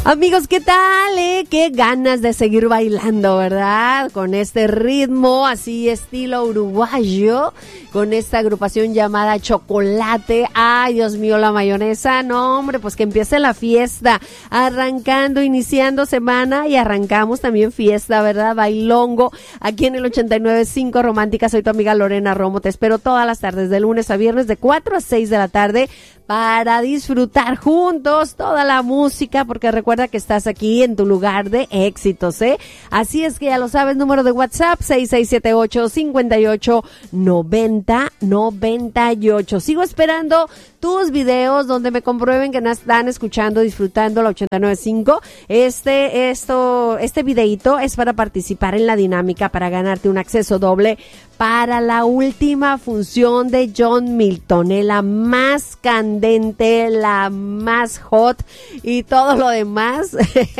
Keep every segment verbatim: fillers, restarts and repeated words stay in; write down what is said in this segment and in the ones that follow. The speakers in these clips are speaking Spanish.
Amigos, ¿qué tal? Eh? Qué ganas de seguir bailando, ¿verdad? Con este ritmo así estilo uruguayo, con esta agrupación llamada Chocolate. Ay, Dios mío, la mayonesa. No, hombre, pues que empiece la fiesta. Arrancando, iniciando semana y arrancamos también fiesta, ¿verdad? Bailongo, aquí en el ochenta y nueve punto cinco Romántica. Soy tu amiga Lorena Romo. Te espero todas las tardes, de lunes a viernes, de cuatro a seis de la tarde, para disfrutar juntos toda la música, porque recuerda que estás aquí en tu lugar de éxitos, ¿eh? Así es que ya lo sabes, número de WhatsApp seis seis siete ocho, cinco ocho, nueve cero, nueve ocho. Sigo esperando tus videos donde me comprueben que están escuchando, disfrutando la ochenta y nueve punto cinco. Este, esto, este videito es para participar en la dinámica para ganarte un acceso doble para la última función de John Milton, ¿eh? La más candente, la más hot y todo lo demás.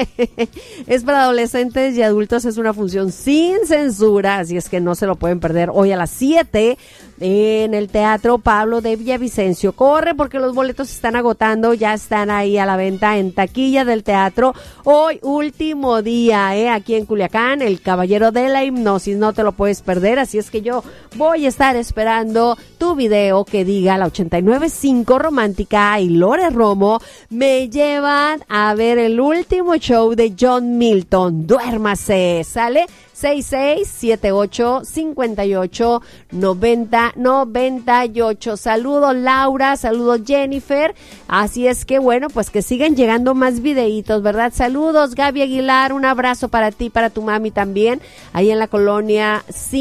Es para adolescentes y adultos, es una función sin censura, así es que no se lo pueden perder hoy a las siete en el Teatro Pablo de Villavicencio. Corre porque los boletos se están agotando, ya están ahí a la venta en taquilla del teatro. Hoy último día, ¿eh? Aquí en Culiacán, el Caballero de la Hipnosis, no te lo puedes perder, así es que yo voy a estar esperando tu video que diga la ochenta y nueve punto cinco Romántica y Lore Romo me llevan a ver el último show de John Milton. Duérmase, ¿sale? seis seis siete ocho, cinco ocho, nueve cero, nueve ocho. Saludos Laura, saludos Jennifer. Así es que bueno, pues que sigan llegando más videitos, ¿verdad? Saludos Gaby Aguilar, un abrazo para ti, para tu mami también, ahí en la colonia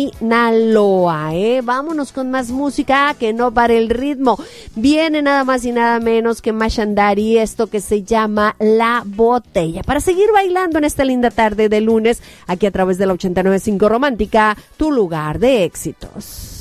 Sinaloa, ¿eh? Vámonos con más música, que no pare el ritmo. Viene nada más y nada menos que Mashandari, esto que se llama La Botella, para seguir bailando en esta linda tarde de lunes, aquí a través de la ochenta y nueve punto cinco Romántica, tu lugar de éxitos.